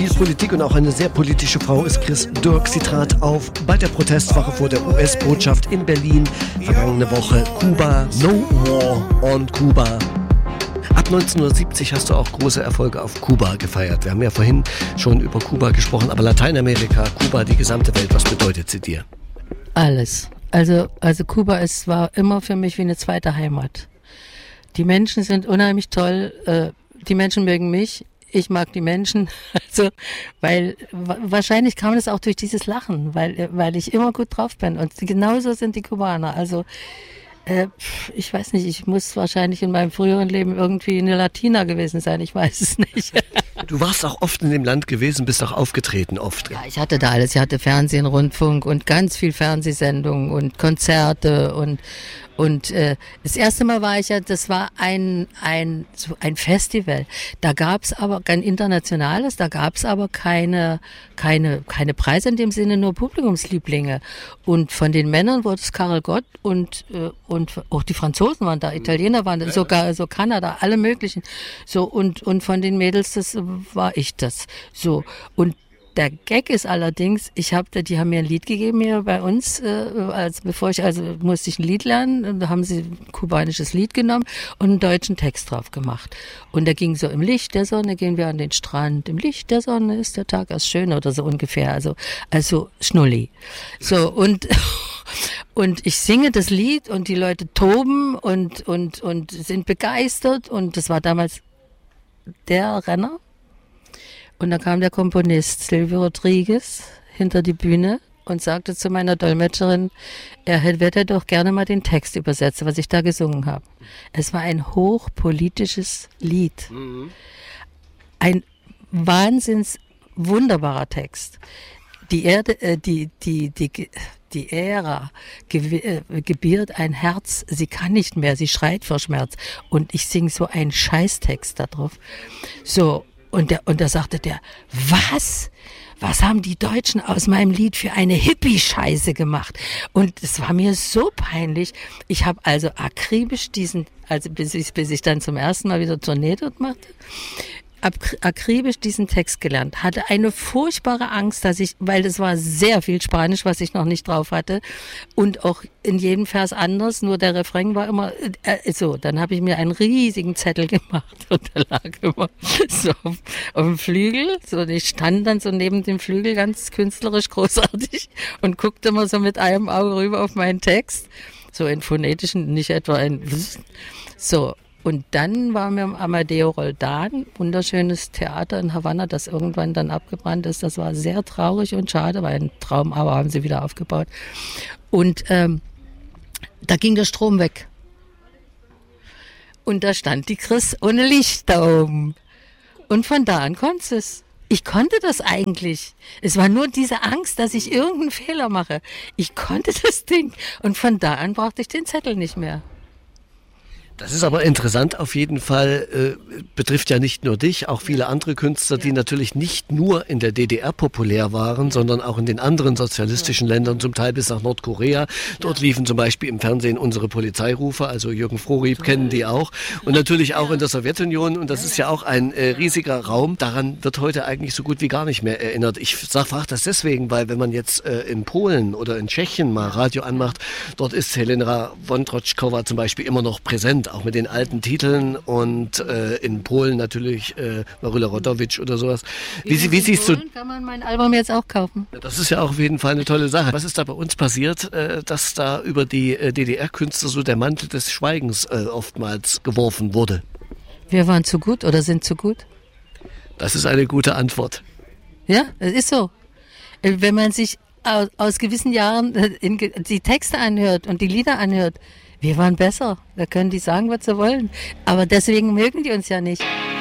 Viel Politik und auch eine sehr politische Frau ist Chris Dirk. Sie trat auf bei der Protestwache vor der US-Botschaft in Berlin. Vergangene Woche Kuba, No War on Cuba. Ab 1970 hast du auch große Erfolge auf Kuba gefeiert. Wir haben ja vorhin schon über Kuba gesprochen, aber Lateinamerika, Kuba, die gesamte Welt, was bedeutet sie dir? Alles. Also Kuba war immer für mich wie eine zweite Heimat. Die Menschen sind unheimlich toll, die Menschen mögen mich, ich mag die Menschen, also, weil wahrscheinlich kam das auch durch dieses Lachen, weil ich immer gut drauf bin und genauso sind die Kubaner, also ich weiß nicht, ich muss wahrscheinlich in meinem früheren Leben irgendwie eine Latina gewesen sein, ich weiß es nicht. Du warst auch oft in dem Land gewesen, bist auch aufgetreten oft. Ja, ich hatte da alles, ich hatte Fernsehen, Rundfunk und ganz viel Fernsehsendungen und Konzerte und das erste Mal war ich ja, das war ein Festival. Da gab's aber kein internationales, da gab's aber keine Preise in dem Sinne, nur Publikumslieblinge. Und von den Männern wurde es Karel Gott und auch die Franzosen waren da, Italiener waren da, sogar so Kanada, alle möglichen. So und von den Mädels, das war ich das. So und der Gag ist allerdings, die haben mir ein Lied gegeben hier bei uns, musste ich ein Lied lernen, da haben sie ein kubanisches Lied genommen und einen deutschen Text drauf gemacht. Und da ging so, im Licht der Sonne gehen wir an den Strand, im Licht der Sonne ist der Tag erst schön oder so ungefähr, also Schnulli. So, und ich singe das Lied und die Leute toben und sind begeistert und das war damals der Renner. Und dann kam der Komponist Silvio Rodriguez hinter die Bühne und sagte zu meiner Dolmetscherin, er hätte doch gerne mal den Text übersetzt, was ich da gesungen habe. Es war ein hochpolitisches Lied. Ein wahnsinns wunderbarer Text. Die Ära gebiert ein Herz, sie kann nicht mehr, sie schreit vor Schmerz. Und ich singe so einen Scheißtext da drauf. So. Und da sagte der, was haben die Deutschen aus meinem Lied für eine Hippie-Scheiße gemacht? Und es war mir so peinlich. Ich habe also akribisch bis ich dann zum ersten Mal wieder Tournee dort machte, akribisch diesen Text gelernt, hatte eine furchtbare Angst, weil das war sehr viel Spanisch, was ich noch nicht drauf hatte und auch in jedem Vers anders, nur der Refrain war immer so, dann habe ich mir einen riesigen Zettel gemacht und der lag immer so auf dem Flügel, so, und ich stand dann so neben dem Flügel ganz künstlerisch großartig und guckte immer so mit einem Auge rüber auf meinen Text, so in phonetischen, nicht etwa so. Und dann waren wir im Amadeo Roldan, wunderschönes Theater in Havanna, das irgendwann dann abgebrannt ist. Das war sehr traurig und schade, weil ein Traum, aber haben sie wieder aufgebaut. Und da ging der Strom weg. Und da stand die Chris ohne Licht da oben. Und von da an konnte es. Ich konnte das eigentlich. Es war nur diese Angst, dass ich irgendeinen Fehler mache. Ich konnte das Ding. Und von da an brauchte ich den Zettel nicht mehr. Das ist aber interessant auf jeden Fall, betrifft ja nicht nur dich, auch viele andere Künstler, die natürlich nicht nur in der DDR populär waren, sondern auch in den anderen sozialistischen Ländern, zum Teil bis nach Nordkorea. Dort liefen zum Beispiel im Fernsehen unsere Polizeirufe, also Jürgen Frohrieb kennen die auch. Und natürlich auch in der Sowjetunion, und das ist ja auch ein riesiger Raum. Daran wird heute eigentlich so gut wie gar nicht mehr erinnert. Ich frage das deswegen, weil wenn man jetzt in Polen oder in Tschechien mal Radio anmacht, dort ist Helena Wondroczkowa zum Beispiel immer noch präsent, auch mit den alten Titeln, und in Polen natürlich Maryla Rodowicz oder sowas. Wie siehst du? Kann man mein Album jetzt auch kaufen? Das ist ja auf jeden Fall eine tolle Sache. Was ist da bei uns passiert, dass da über die DDR-Künstler so der Mantel des Schweigens oftmals geworfen wurde? Wir waren zu gut oder sind zu gut? Das ist eine gute Antwort. Ja, es ist so. Wenn man sich aus gewissen Jahren die Texte anhört und die Lieder anhört, wir waren besser. Da können die sagen, was sie wollen. Aber deswegen mögen die uns ja nicht.